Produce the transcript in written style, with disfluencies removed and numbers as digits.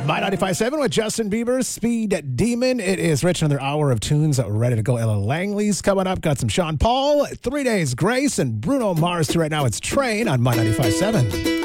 My 95.7 with Justin Bieber, Speed Demon. It is Rich, another hour of tunes ready to go. Ella Langley's coming up. Got some Sean Paul, 3 Days Grace, and Bruno Mars too right now. It's Train on My 95.7.